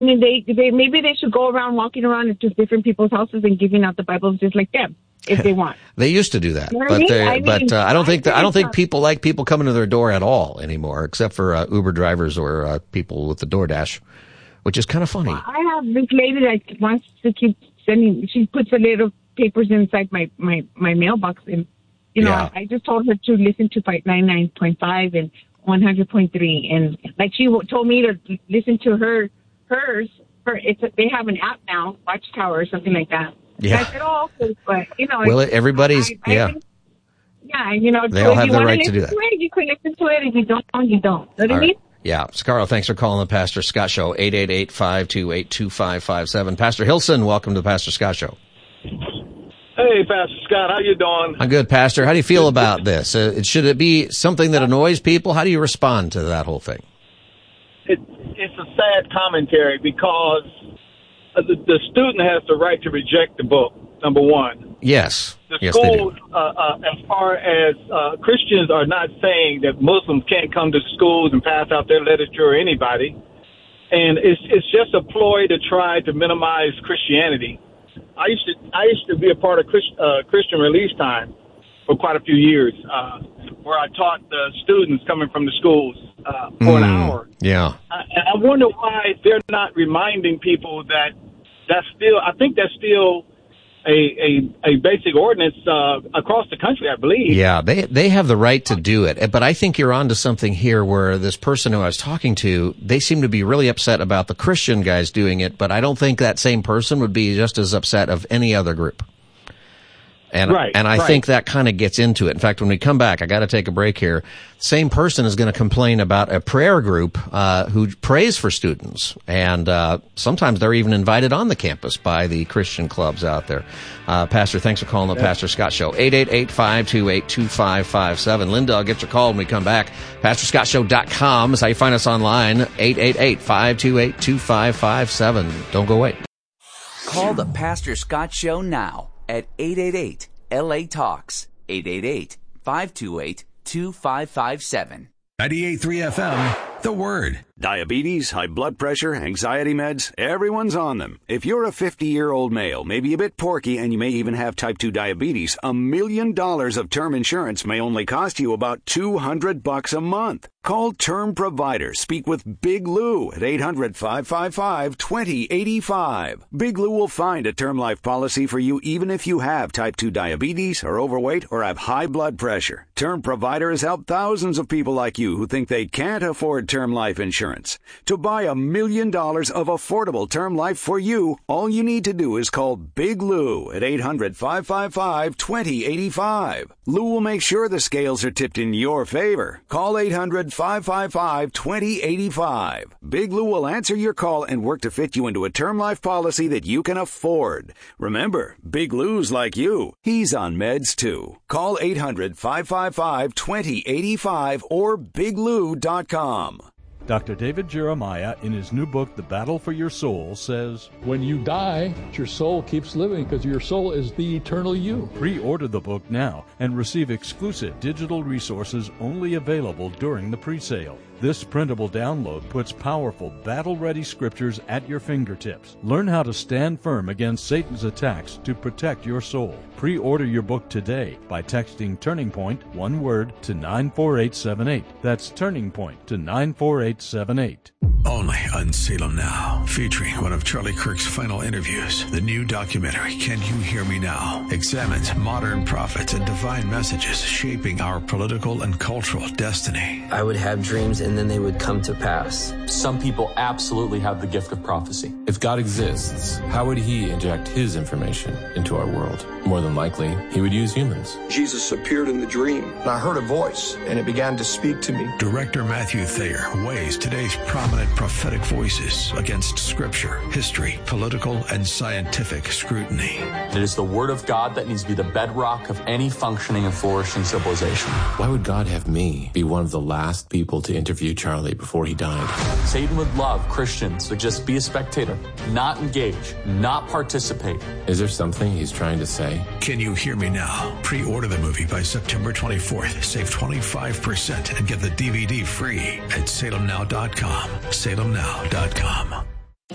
I mean, they maybe they should go around walking around to different people's houses and giving out the Bibles just like them if they want. They used to do that, You know what I mean? I don't think people like people coming to their door at all anymore, except for Uber drivers or people with the DoorDash, which is kind of funny. Well, I have this lady that wants to keep sending. She puts a little papers inside my mailbox, and I just told her to listen to 99.5 and 100.3, and like she told me to listen to hers. They have an app now, Watchtower or something like that. Yeah. I said, oh, okay, but everybody's they all have the right to do that. You can listen to it. If you don't, you don't. You know what I mean? Yeah. Scarlett, thanks for calling the Pastor Scott Show. 888-528-2557. Pastor Hilson, welcome to the Pastor Scott Show. Hey, Pastor Scott, how you doing? I'm good, Pastor. How do you feel about this? Should it be something that annoys people? How do you respond to that whole thing? It's a sad commentary because the student has the right to reject the book, number one. Yes. The yes, schools, as far as Christians are not saying that Muslims can't come to schools and pass out their literature or anybody. And it's just a ploy to try to minimize Christianity. I used to be a part of Christian Release Time for quite a few years, where I taught the students coming from the schools for an hour. Yeah. And I wonder why they're not reminding people that's still a basic ordinance across the country, I believe. Yeah, they have the right to do it. But I think you're onto something here where this person who I was talking to, they seem to be really upset about the Christian guys doing it, but I don't think that same person would be just as upset of any other group. And I think that kind of gets into it. In fact, when we come back, I got to take a break here. Same person is going to complain about a prayer group who prays for students, and sometimes they're even invited on the campus by the Christian clubs out there. Pastor, thanks for calling the Pastor Scott Show. 888-528-2557. Linda, I'll get your call when we come back. PastorScottShow.com is how you find us online. 888-528-2557. Don't go away. Call the Pastor Scott Show now at 888-LA-TALKS, 888-528-2557. 98.3 FM, The Word. Diabetes, high blood pressure, anxiety meds, everyone's on them. If you're a 50-year-old male, maybe a bit porky, and you may even have type 2 diabetes, $1 million of term insurance may only cost you about $200 a month. Call Term Provider. Speak with Big Lou at 800-555-2085. Big Lou will find a term life policy for you even if you have type 2 diabetes, are overweight, or have high blood pressure. Term Provider has helped thousands of people like you who think they can't afford term life insurance. To buy $1 million of affordable term life for you, all you need to do is call Big Lou at 800-555-2085. Lou will make sure the scales are tipped in your favor. Call 800-555-2085. Big Lou will answer your call and work to fit you into a term life policy that you can afford. Remember, Big Lou's like you. He's on meds too. Call 800-555-2085 or biglou.com. Dr. David Jeremiah, in his new book, The Battle for Your Soul, says, when you die, your soul keeps living because your soul is the eternal you. Pre-order the book now and receive exclusive digital resources only available during the pre-sale. This printable download puts powerful, battle-ready scriptures at your fingertips. Learn how to stand firm against Satan's attacks to protect your soul. Pre-order your book today by texting Turning Point, one word, to 94878. That's Turning Point to 94878. Only on Salem Now, featuring one of Charlie Kirk's final interviews. The new documentary, Can You Hear Me Now?, examines modern prophets and divine messages shaping our political and cultural destiny. I would have dreams and then they would come to pass. Some people absolutely have the gift of prophecy. If God exists, how would he inject his information into our world? More than likely, he would use humans. Jesus appeared in the dream, and I heard a voice, and it began to speak to me. Director Matthew Thayer weighs today's prominent prophetic voices against scripture, history, political, and scientific scrutiny. It is the word of God that needs to be the bedrock of any functioning and flourishing civilization. Why would God have me be one of the last people to interview Charlie before he died? Satan would love Christians to just be a spectator, not engage, not participate. Is there something he's trying to say? Can You Hear Me Now? Pre-order the movie by September 24th. Save 25% and get the DVD free at salemnow.com. salemnow.com.